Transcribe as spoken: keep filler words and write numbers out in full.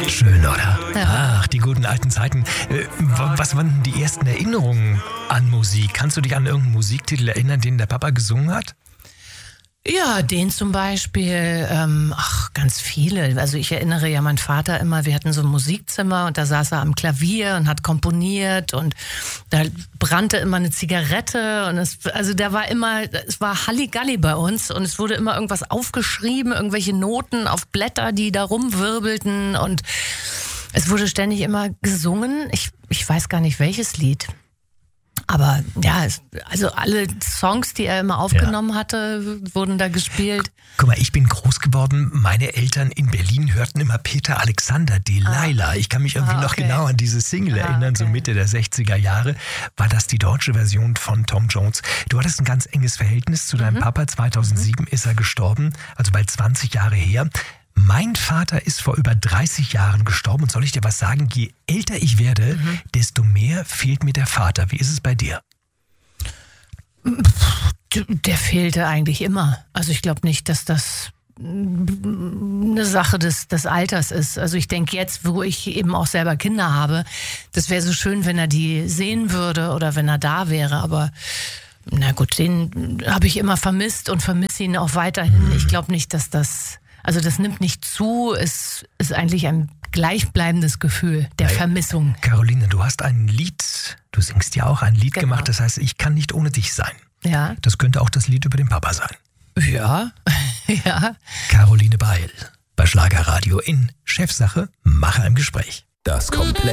Schön, oder? Ja. Ach, die guten alten Zeiten. Äh, was waren die ersten Erinnerungen an Musik? Kannst du dich an irgendeinen Musiktitel erinnern, den der Papa gesungen hat? Ja, den zum Beispiel, ähm, ach, ganz viele. Also ich erinnere ja meinen Vater immer, wir hatten so ein Musikzimmer und da saß er am Klavier und hat komponiert und da brannte immer eine Zigarette und es, also da war immer, es war Halligalli bei uns und es wurde immer irgendwas aufgeschrieben, irgendwelche Noten auf Blätter, die da rumwirbelten und es wurde ständig immer gesungen. Ich, ich weiß gar nicht, welches Lied. Aber ja, es, also alle Songs, die er immer aufgenommen ja. hatte, wurden da gespielt. Guck mal, ich bin groß geworden. Meine Eltern in Berlin hörten immer Peter Alexander, Delilah. Ah. Ich kann mich irgendwie ah, okay. noch genau an diese Single ah, erinnern, okay. so Mitte der sechziger Jahre. War das die deutsche Version von Tom Jones? Du hattest ein ganz enges Verhältnis zu deinem mhm. Papa. zweitausendsieben mhm. ist er gestorben, also bald zwanzig Jahre her. Mein Vater ist vor über dreißig Jahren gestorben und soll ich dir was sagen, je älter ich werde, mhm. desto mehr fehlt mir der Vater. Wie ist es bei dir? Der fehlte eigentlich immer. Also ich glaube nicht, dass das eine Sache des, des Alters ist. Also ich denke jetzt, wo ich eben auch selber Kinder habe, das wäre so schön, wenn er die sehen würde oder wenn er da wäre, aber na gut, den habe ich immer vermisst und vermisse ihn auch weiterhin. Ich glaube nicht, dass das... Also das nimmt nicht zu, es ist eigentlich ein gleichbleibendes Gefühl der hey, Vermissung. Caroline, du hast ein Lied, du singst ja auch ein Lied genau. gemacht, das heißt, ich kann nicht ohne dich sein. Ja. Das könnte auch das Lied über den Papa sein. Ja, ja. Caroline Beil bei Schlagerradio in Chefsache, Macher im Gespräch. Das komplett